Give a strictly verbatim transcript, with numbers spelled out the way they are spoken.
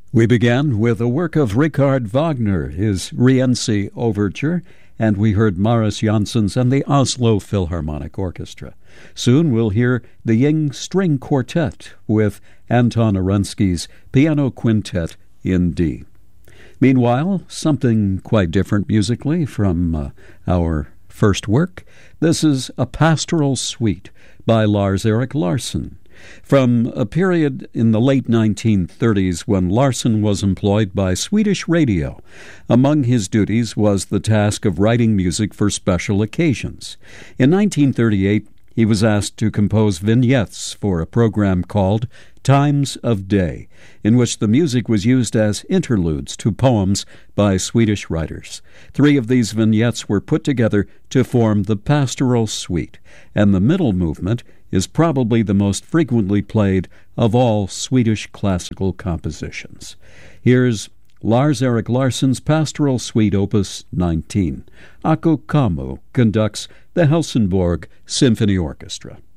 We began with a work of Richard Wagner, his Rienzi Overture, and we heard Maris Janssens and the Oslo Philharmonic Orchestra. Soon we'll hear the Ying String Quartet with Anton Arensky's Piano Quintet in D. Meanwhile, something quite different musically from uh, our first work. This is a pastoral suite by Lars-Erik Larsson. From a period in the late nineteen thirties when Larsson was employed by Swedish radio. Among his duties was the task of writing music for special occasions. In nineteen thirty-eight, he was asked to compose vignettes for a program called Times of Day, in which the music was used as interludes to poems by Swedish writers. Three of these vignettes were put together to form the Pastoral Suite, and the middle movement is probably the most frequently played of all Swedish classical compositions. Here's Lars-Erik Larsson's Pastoral Suite Opus nineteen. Aku Kammo conducts the Helsingborg Symphony Orchestra.